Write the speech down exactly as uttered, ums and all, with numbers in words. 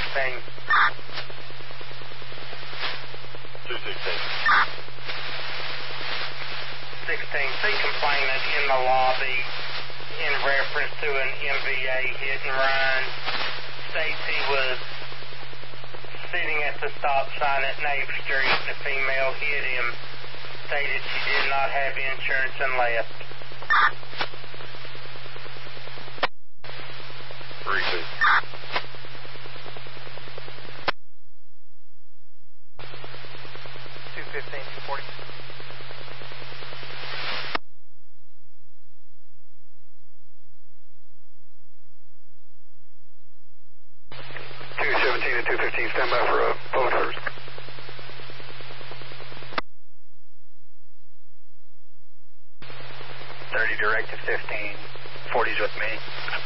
sixteen. two sixteen. sixteen, see complainant in the lobby in reference to an M V A hit and run. States he was sitting at the stop sign at Nave Street. The female hit him. Stated she did not have insurance and left. three two. two fifteen, two forty. two seventeen and two fifteen, stand by for a public service. thirty directive fifteen, forty's with me.